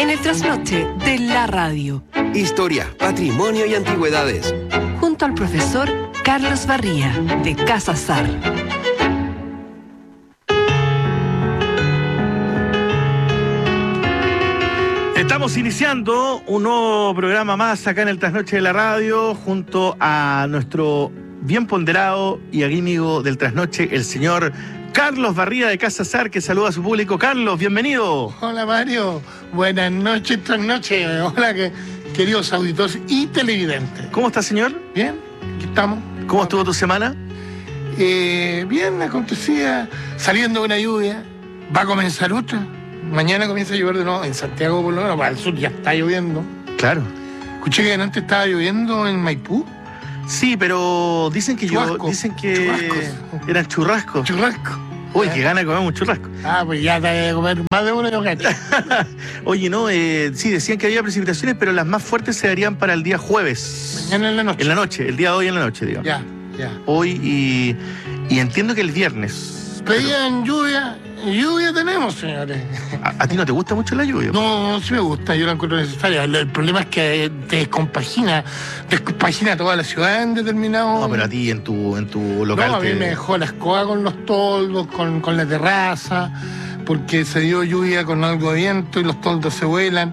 En el trasnoche de la radio. Historia, patrimonio y antigüedades. Junto al profesor Carlos Barría, de Casa Sar. Estamos iniciando un nuevo programa más acá en el Trasnoche de la Radio, junto a nuestro bien ponderado y amigo del Trasnoche, el señor Carlos Barría de Casa Sar, que saluda a su público. Carlos, bienvenido. Hola Mario, buenas noches, trasnoche. Hola, queridos auditores y televidentes. ¿Cómo está, señor? Bien, aquí estamos. ¿Cómo estuvo tu semana? Bien, acontecía, saliendo de una lluvia, va a comenzar otra. Mañana comienza a llover de nuevo, en Santiago por lo menos, para el sur ya está lloviendo. Claro. Escuché que antes estaba lloviendo en Maipú. Sí, pero dicen que eran churrascos. Churrasco. Uy, que gana de comer un churrasco. Ah, pues ya te voy a comer más de uno, yo cacho. Oye, no, sí, decían que había precipitaciones, pero las más fuertes se darían para el día jueves. Mañana en la noche. En la noche, el día de hoy en la noche, digamos. Ya. Hoy y entiendo que el viernes. Pedían lluvia tenemos, señores. ¿A ti no te gusta mucho la lluvia? No, sí me gusta, yo la encuentro necesaria. El problema es que descompagina toda la ciudad en determinado... No, pero a ti en tu local... No, a mí me dejó la escoba con los toldos, con la terraza, porque se dio lluvia con algo de viento y los toldos se vuelan.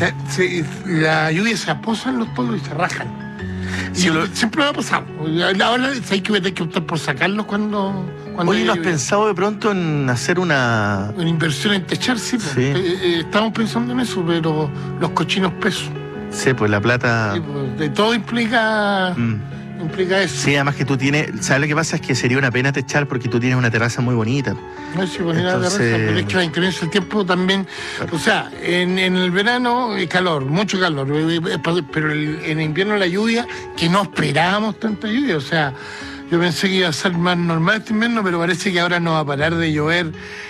La lluvia se aposa en los toldos y se rajan. Sí, siempre me ha pasado. Ahora hay que optar por sacarlos cuando Oye, ¿no has pensado de pronto en hacer una inversión en techar? Sí, sí. Estamos pensando en eso, pero los cochinos pesos. Sí, pues la plata... Sí, pues, de todo implica eso. Sí, además que tú tienes... ¿Sabes lo que pasa? Es que sería una pena techar porque tú tienes una terraza muy bonita. No, sí, bonita la terraza, pero es que la inclemencia del tiempo también... Claro. O sea, en el verano calor, mucho calor, pero en invierno la lluvia, que no esperábamos tanta lluvia, o sea... Yo pensé que iba a ser más normal este invierno, pero parece que ahora no va a parar de llover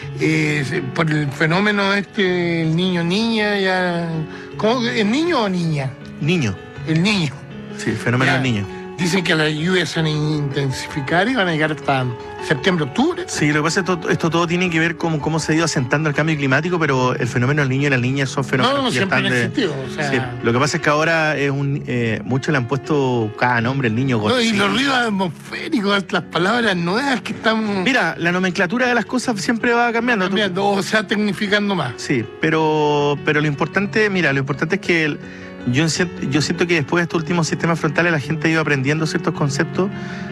por el fenómeno el niño-niña, ya... ¿Cómo? ¿Es niño o niña? Niño. El niño. Sí, el fenómeno del niño. Dicen que las lluvias se van a intensificar y van a llegar hasta septiembre, octubre. Sí, lo que pasa es que esto todo tiene que ver con cómo se ha ido asentando el cambio climático, pero el fenómeno del niño y la niña son fenómenos que siempre están han existido. O sea... sí, lo que pasa es que ahora es muchos le han puesto cada nombre, el niño Godzilla. Y los ruidos atmosféricos, las palabras nuevas que están... Mira, la nomenclatura de las cosas siempre va cambiando. O sea, tecnificando más. Sí, pero lo importante es que... Yo siento que después de estos últimos sistemas frontales la gente ha ido aprendiendo ciertos conceptos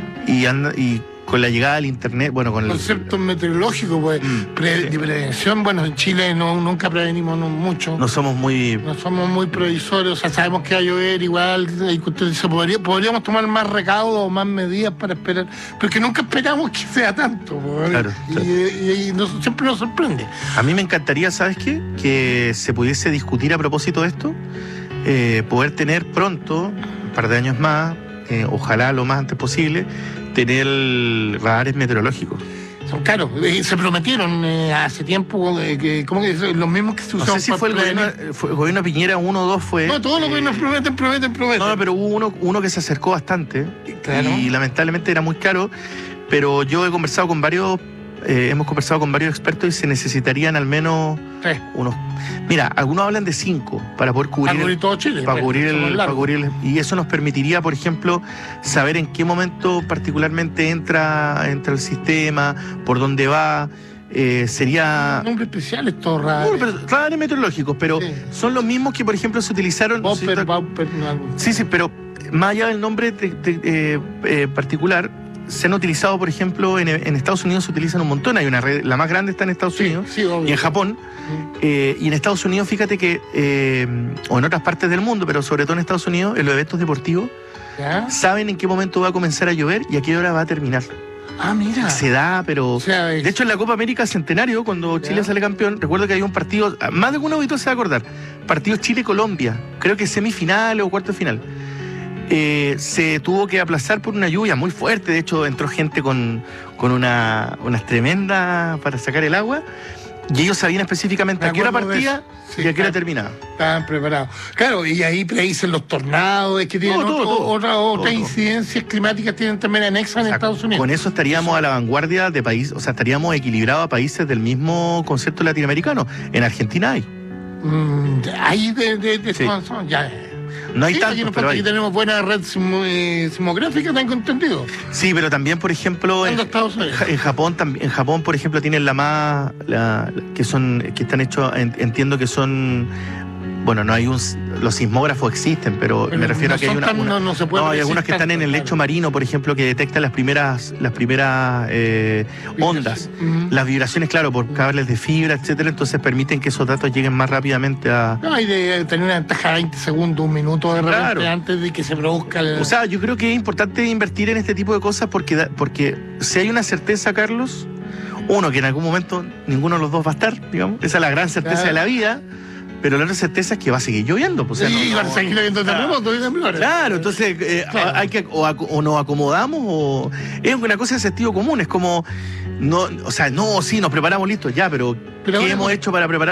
y con la llegada del internet, bueno, con conceptos meteorológicos, pues, de prevención. Bueno, en Chile nunca prevenimos mucho. No somos muy previsores, o sea, sabemos que va a llover igual, podríamos tomar más recaudos o más medidas para esperar, porque nunca esperamos que sea tanto. Claro. Y siempre nos sorprende. A mí me encantaría, ¿sabes qué? Que se pudiese discutir a propósito de esto. Poder tener pronto, un par de años más, ojalá lo más antes posible, tener radares meteorológicos. Son caros, se prometieron hace tiempo, ¿cómo que los mismos que se usaban? No sé si fue el gobierno Piñera 1 o 2 fue... No, todos los gobiernos prometen. No, pero hubo uno que se acercó bastante, claro. Y lamentablemente era muy caro, pero yo he conversado con varios... hemos conversado con varios expertos y se necesitarían al menos 3. unos... Mira, algunos hablan de 5 para poder cubrir todo Chile. Para cubrir y eso nos permitiría, por ejemplo, saber en qué momento particularmente entra el sistema, por dónde va. Sería... Nombre especial es todo raro. Radares meteorológicos, pero sí. Son los mismos que, por ejemplo, se utilizaron... Bumper, sí, pero más allá del nombre particular... Se han utilizado, por ejemplo, en Estados Unidos se utilizan un montón. Hay una red, la más grande está en Estados Unidos y en Japón. Y en Estados Unidos, fíjate que, o en otras partes del mundo, pero sobre todo en Estados Unidos, en los eventos deportivos, saben en qué momento va a comenzar a llover y a qué hora va a terminar. Ah, mira. Se da, pero... De hecho, en la Copa América Centenario, cuando Chile sale campeón, recuerdo que había un partido, más de algún auditor se va a acordar, partido Chile-Colombia, creo que semifinal o cuarto de final. Se tuvo que aplazar por una lluvia muy fuerte. De hecho, entró gente con unas tremendas para sacar el agua. Y ellos sabían específicamente a qué hora partía y a qué hora terminaba. Estaban preparados. Claro, y ahí predicen los tornados, es que tienen otras incidencias climáticas, tienen también anexas en Estados Unidos. Con eso estaríamos a la vanguardia de país, o sea, estaríamos equilibrados a países del mismo concepto latinoamericano. En Argentina hay. Ahí Sí. ya. No hay Sí, tanto, aquí nos pero falta hay. que tenemos buena red sismográfica, tengo entendido. Sí, pero también, por ejemplo, ¿Cuándo Estados Unidos? en Japón, en Japón, por ejemplo, tienen que están hechos, entiendo que son, bueno, no hay los sismógrafos existen, pero me refiero no a que hay son tan- no se puede hay predecir algunos que están en el tanto, lecho claro. marino, por ejemplo, que detectan las primeras ondas, Ujú. las vibraciones, claro, por cables de fibra, etcétera, entonces permiten que esos datos lleguen más rápidamente a. No, hay de tener una ventaja de 20 segundos, un minuto de repente Claro. antes de que se produzca el... O sea, yo creo que es importante invertir en este tipo de cosas porque si hay una certeza, Carlos, uno, que en algún momento ninguno de los dos va a estar, digamos, esa es la gran certeza Claro. de la vida, pero la otra certeza es que va a seguir lloviendo. Pues, o sea, y van a seguir habiendo terremotos y temblores. Claro, entonces Claro. hay que o nos acomodamos o es una cosa de sentido común, es como no, o sea, no, sí, nos preparamos listos ya, pero ¿qué ahora hemos hecho para preparar?